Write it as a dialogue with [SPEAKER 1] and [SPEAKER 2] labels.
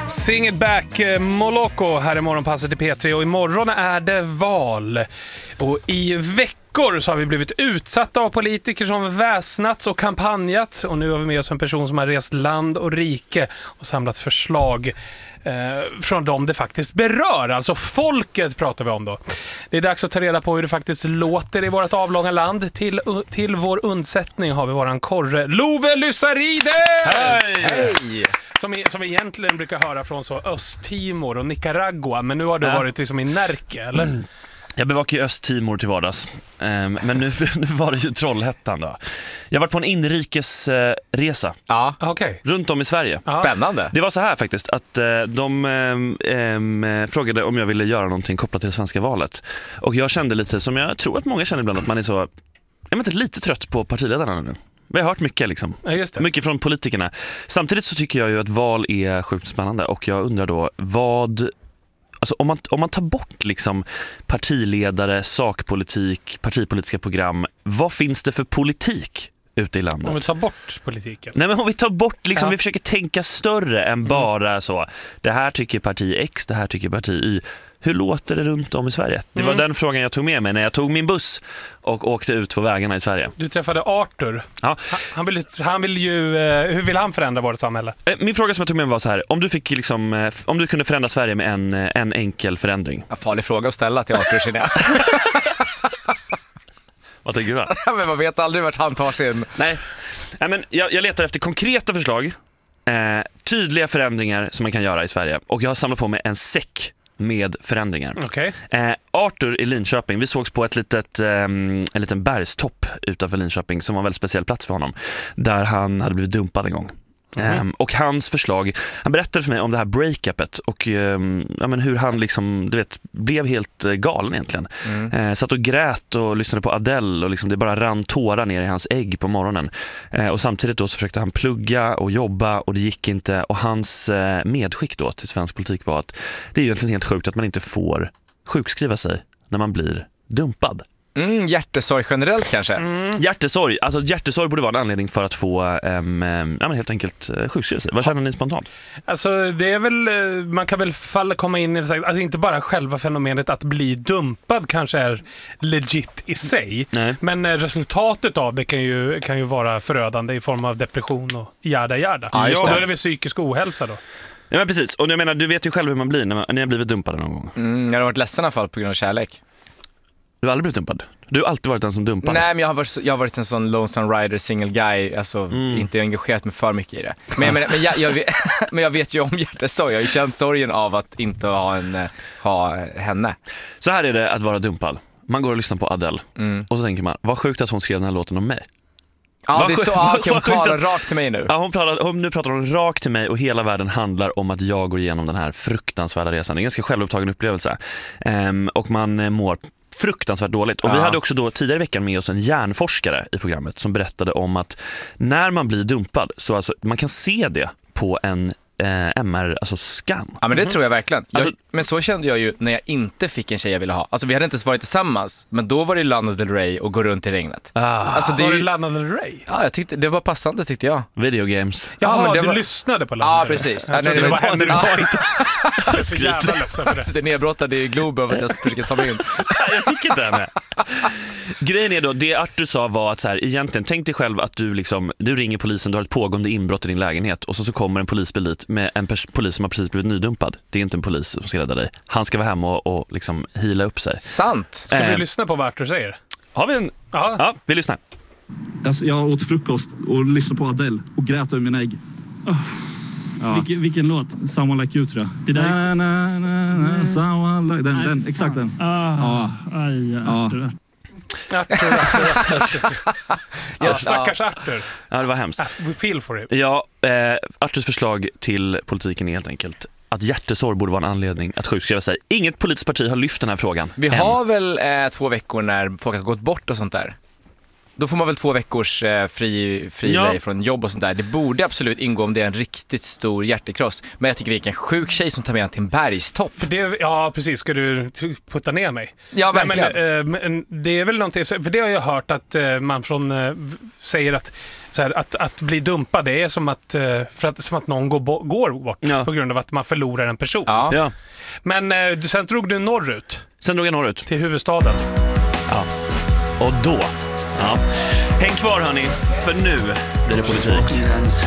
[SPEAKER 1] Sing it back, Moloko här i morgonpasset i P3 och imorgon är det val. Och i veckor så har vi blivit utsatta av politiker som väsnats och kampanjat och nu har vi med oss en person som har rest land och rike och samlat förslag från dem det faktiskt berör. Alltså folket pratar vi om då. Det är dags att ta reda på hur det faktiskt låter i vårt avlånga land. Till vår undsättning har vi våran korre Love Lysarides!
[SPEAKER 2] Hej!
[SPEAKER 1] Som egentligen brukar höra från så Östtimor och Nicaragua. Men nu har du varit liksom i Närke, eller?
[SPEAKER 2] Jag bevakar ju Östtimor till vardags. Men nu var det ju Trollhättan då. Jag har varit på en inrikesresa.
[SPEAKER 3] Ja,
[SPEAKER 1] Okej.
[SPEAKER 2] Runt om i Sverige.
[SPEAKER 3] spännande.
[SPEAKER 2] Det var så här faktiskt att de frågade om jag ville göra någonting kopplat till det svenska valet. Och jag kände lite, som jag tror att många känner ibland, att man är så, jag vet inte, lite trött på partiledarna nu. Vi har hört mycket liksom.
[SPEAKER 1] Ja, just det.
[SPEAKER 2] Mycket från politikerna. Samtidigt så tycker jag ju att val är sjukt spännande. Och jag undrar då, alltså om man tar bort liksom partiledare, sakpolitik, partipolitiska program, vad finns det för politik ute i landet?
[SPEAKER 1] Om vi tar bort politiken.
[SPEAKER 2] Nej, men om vi tar bort liksom,
[SPEAKER 1] Ja.
[SPEAKER 2] vi försöker tänka större än bara så. Det här tycker parti X, det här tycker parti Y. Hur låter det runt om i Sverige? Det var den frågan jag tog med mig när jag tog min buss och åkte ut på vägarna i Sverige.
[SPEAKER 1] Du träffade Arthur.
[SPEAKER 2] Ja.
[SPEAKER 1] Han vill ju hur vill han förändra vårt samhälle?
[SPEAKER 2] Min fråga som jag tog med mig var så här: om du fick liksom, om du kunde förändra Sverige med en enkel förändring.
[SPEAKER 3] Ja, farlig fråga att ställa till Arthur Siné.
[SPEAKER 2] Vad tänker du då?
[SPEAKER 3] Men man vet aldrig vart han tar sin...
[SPEAKER 2] Nej, men jag letar efter konkreta förslag, tydliga förändringar som man kan göra i Sverige. Och jag har samlat på mig en säck med förändringar.
[SPEAKER 1] Okej.
[SPEAKER 2] Arthur i Linköping, vi sågs på en liten bergstopp utanför Linköping som var en väldigt speciell plats för honom, där han hade blivit dumpad en gång. Och hans förslag, han berättade för mig om det här breakupet och hur han liksom, du vet, blev helt galen egentligen. Satt och grät och lyssnade på Adele och liksom det bara rann tårar ner i hans ägg på morgonen. Och samtidigt då så försökte han plugga och jobba och det gick inte. Och hans medskick då till svensk politik var att det är egentligen helt sjukt att man inte får sjukskriva sig när man blir dumpad.
[SPEAKER 3] Hjärtesorg generellt kanske.
[SPEAKER 2] Hjärtesorg borde vara en anledning för att få helt enkelt sjukskriva sig. Vad känner ni spontant?
[SPEAKER 1] Alltså det är väl, man kan väl komma in i det, alltså inte bara själva fenomenet att bli dumpad kanske är legit i sig.
[SPEAKER 2] Nej.
[SPEAKER 1] Men resultatet av det kan ju vara förödande i form av depression och jada.
[SPEAKER 3] Ja, just
[SPEAKER 1] Då
[SPEAKER 3] det.
[SPEAKER 1] är det väl psykisk ohälsa då.
[SPEAKER 2] Ja, men precis. Och jag menar, du vet ju själv hur man blir när ni har blivit dumpade någon gång.
[SPEAKER 3] Jag har varit ledsen i alla fall på grund av kärlek.
[SPEAKER 2] Du har aldrig blivit dumpad? Du har alltid varit den som dumpar.
[SPEAKER 3] Nej, men jag har varit en sån lonesome rider, single guy. Alltså inte engagerat mig för mycket i det. Men jag vet ju om hjärtesorg. Jag har ju känt sorgen av att inte ha henne.
[SPEAKER 2] Så här är det att vara dumpad. Man går och lyssnar på Adele. Och så tänker man, vad sjukt att hon skrev den här låten om mig.
[SPEAKER 3] Ja, det är så hon
[SPEAKER 2] vad
[SPEAKER 3] talar
[SPEAKER 2] sjukt
[SPEAKER 3] rakt till mig nu.
[SPEAKER 2] Ja, nu pratar hon rakt till mig och hela världen handlar om att jag går igenom den här fruktansvärda resan. Det är en ganska självupptagen upplevelse. Och man mår fruktansvärt dåligt. Och vi hade också då tidigare i veckan med oss en hjärnforskare i programmet som berättade om att när man blir dumpad så alltså, man kan se det på en MR, alltså scan.
[SPEAKER 3] Ja, men det tror jag verkligen.
[SPEAKER 2] Alltså,
[SPEAKER 3] Men så kände jag ju när jag inte fick en tjej jag ville ha. Alltså vi hade inte ens varit tillsammans, men då var det Lana Del Rey och gå runt i regnet. Alltså,
[SPEAKER 1] Var det Lana Del Rey?
[SPEAKER 3] Ja, jag tyckte det var passande tyckte jag.
[SPEAKER 2] Video games.
[SPEAKER 1] Jaha,
[SPEAKER 3] men det
[SPEAKER 1] du
[SPEAKER 3] var...
[SPEAKER 1] lyssnade på Lana
[SPEAKER 3] Ja,
[SPEAKER 1] Del Rey.
[SPEAKER 3] precis.
[SPEAKER 1] Jag trodde det var henne du tänkte. Jag är så jävla ledsen för det.
[SPEAKER 3] Jag sitter nedbrottad i Globen att jag ska försöka ta mig in.
[SPEAKER 2] Jag fick inte henne. Grejen är då, det Arthur sa var att så här, egentligen, tänk dig själv att du ringer polisen, du har ett pågående inbrott i din lägenhet och så kommer en polisbil dit med en polis som har precis blivit nydumpad. Det är inte en polis som ska rädda dig. Han ska vara hemma och liksom heala upp sig.
[SPEAKER 3] Sant.
[SPEAKER 1] Ska vi lyssna på vad Arthur säger?
[SPEAKER 2] Har vi en?
[SPEAKER 1] Ja.
[SPEAKER 2] Ja, vi lyssnar.
[SPEAKER 4] Alltså, jag åt frukost och lyssnade på Adele och grät över mina ägg. Ja.
[SPEAKER 5] Vilken låt?
[SPEAKER 4] Someone Like You, tror jag. Det där... Someone like... Den, exakt den.
[SPEAKER 1] Stackars Arthur.
[SPEAKER 2] Ja, det var hemskt.
[SPEAKER 1] We feel for him.
[SPEAKER 2] Ja, Arthurs förslag till politiken är helt enkelt att hjärtesorg borde vara en anledning att sjukskriva sig. Inget politiskt parti har lyft den här frågan.
[SPEAKER 3] Vi har väl 2 veckor när folk har gått bort och sånt där. Då får man väl 2 veckors fri från jobb och sånt där. Det borde absolut ingå om det är en riktigt stor hjärtekross. Men jag tycker vilken sjuk tjej som tar med till en bergstopp.
[SPEAKER 1] För det, ja, precis. Ska du putta ner mig?
[SPEAKER 3] Ja, verkligen.
[SPEAKER 1] Nej, men det är väl någonting, för det har jag hört att man säger att så här, att bli dumpad, det är som att, som att någon går bort på grund av att man förlorar en person.
[SPEAKER 2] Ja.
[SPEAKER 1] Men sen drog du norrut.
[SPEAKER 2] Sen drog jag norrut.
[SPEAKER 1] Till huvudstaden.
[SPEAKER 2] Ja. Och då. Ja. Häng kvar hörni, för nu blir det politik.